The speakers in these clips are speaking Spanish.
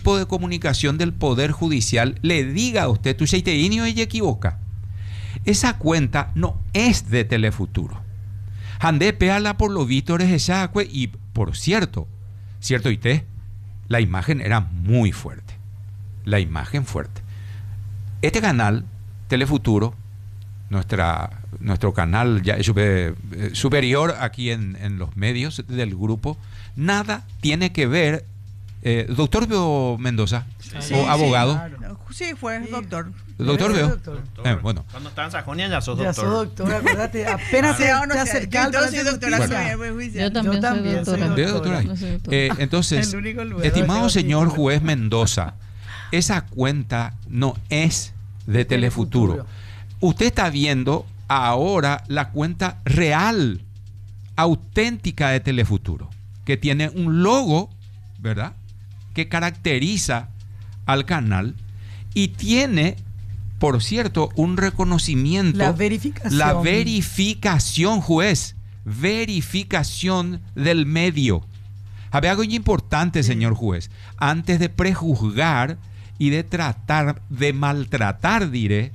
equipo de comunicación del Poder Judicial le diga a usted, tú se te y ella equivoca. Esa cuenta no es de Telefuturo. Hande peala por los vítores de Shacue y, por cierto, ¿cierto? La imagen era muy fuerte. La imagen fuerte. Este canal, Telefuturo, nuestro canal ya superior aquí en los medios del grupo, nada tiene que ver. Doctor Mendoza, sí, o abogado. Claro. Sí, fue doctor. Doctor Veo. Doctor. Bueno. Cuando estás en Sajonia ya sos doctor. Ya sos doctor, acuérdate. Apenas te acercas. Yo soy doctora. Yo también soy doctora. Entonces, estimado señor juez Mendoza, esa cuenta no es de Telefuturo. Usted está viendo ahora la cuenta real, auténtica de Telefuturo, que tiene un logo, ¿verdad?, que caracteriza al canal y tiene, por cierto, un reconocimiento. La verificación. La verificación, juez. Verificación del medio. Había algo importante, señor juez. Antes de prejuzgar y de tratar, de maltratar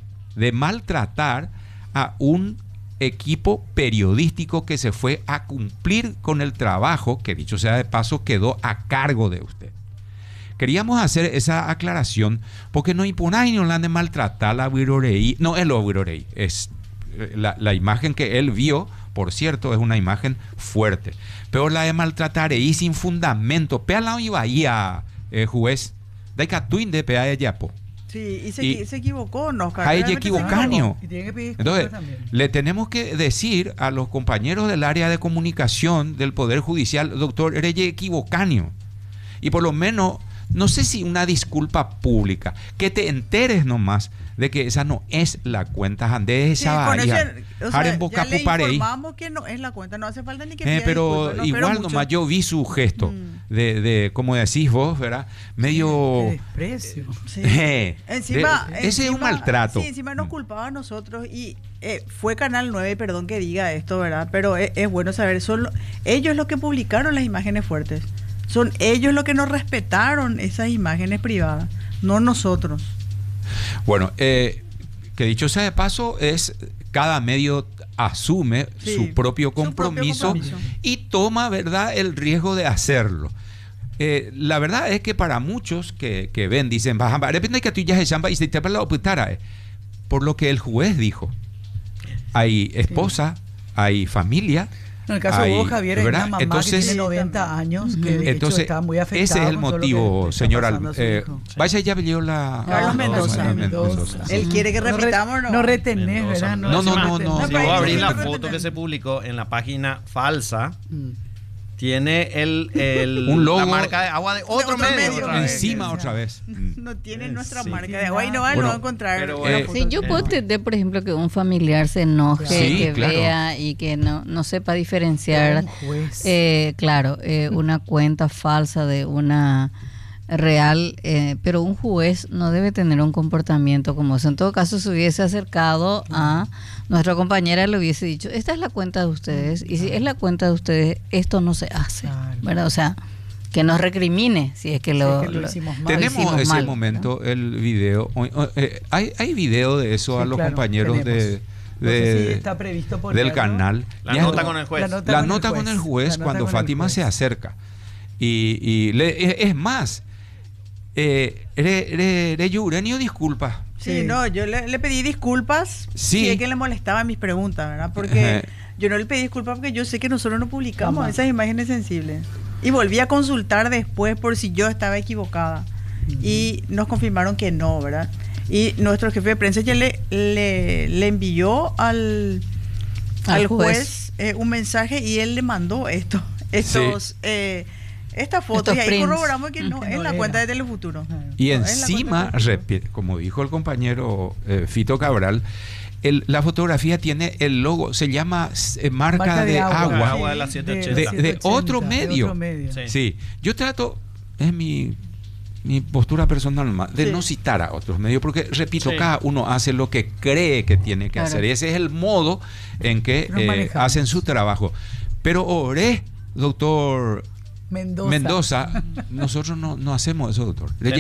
a un equipo periodístico que se fue a cumplir con el trabajo que, dicho sea de paso, quedó a cargo de usted. Queríamos hacer esa aclaración porque no impone y no la han de maltratar la Virorey. No es lo Virorey, es la imagen que él vio, por cierto, es una imagen fuerte. Pero la de maltratar y sin fundamento, pea la Bahía, juez, de Catuín de pea de Yapo. Sí, y se equivocó, ¿no? Hay equivocanio. Entonces, le tenemos que decir a los compañeros del área de comunicación del Poder Judicial, doctor, eres equivocanio. Y por lo menos, no sé si una disculpa pública, que te enteres nomás de que esa no es la cuenta. Andés esa ya le informamos que no es la cuenta, no hace falta ni que pida pero disculpas, igual nomás yo vi su gesto de como decís vos, ¿verdad? Medio desprecio. Sí. Encima ese es un maltrato. Sí, encima nos culpaba a nosotros y fue Canal 9, perdón que diga esto, ¿verdad? Pero es bueno saber, son ellos los que publicaron las imágenes fuertes. Son ellos los que nos respetaron esas imágenes privadas, no nosotros. Bueno, que dicho sea de paso, cada medio asume su propio compromiso y toma, ¿verdad?, el riesgo de hacerlo. La verdad es que para muchos que ven, dicen, por lo que el juez dijo, hay esposa, hay familia. En el caso de vos, Javier, es una mamá que tiene 90 años, que de hecho está muy afectada. Ese es el motivo, señora. Vaya, ya vio Carlos Mendoza. Él quiere que repitamos, ¿no? No retenés, ¿verdad? No. Si vos abrís la foto que se publicó en la página falsa, tiene un logo, la marca de agua de otro medio. Encima otra vez. No tiene nuestra marca de agua y no va a encontrar. Sí, yo puedo entender, por ejemplo, que un familiar se enoje, que vea y que no sepa diferenciar, una cuenta falsa de una real, pero un juez no debe tener un comportamiento como eso. En todo caso, se hubiese acercado a nuestra compañera, le hubiese dicho, esta es la cuenta de ustedes, y si es la cuenta de ustedes, esto no se hace, ¿verdad? O sea, que nos recrimine si es que lo hicimos mal. Tenemos ese momento, ¿no? El video, hay video de eso a los compañeros de no sé si está previsto por del canal. La nota con el juez. La nota con el juez cuando Fátima se acerca. Es más, Eugenio, disculpa. Sí, no, yo le pedí disculpas si es que le molestaban mis preguntas, ¿verdad? Porque yo no le pedí disculpas porque yo sé que nosotros no publicamos esas imágenes sensibles. Y volví a consultar después por si yo estaba equivocada. Y nos confirmaron que no, ¿verdad? Y nuestro jefe de prensa ya le envió al juez un mensaje y él le mandó esta foto, y ahí corroboramos que no es la cuenta de Telefuturo. Y encima, como dijo el compañero Fito Cabral, la fotografía tiene el logo, se llama marca de agua de la 780. De otro medio. Sí, yo trato, es mi postura personal de no citar a otros medios, porque repito, cada uno hace lo que cree que tiene que hacer, y ese es el modo en que hacen su trabajo. Pero doctor Mendoza, nosotros no hacemos eso, doctor.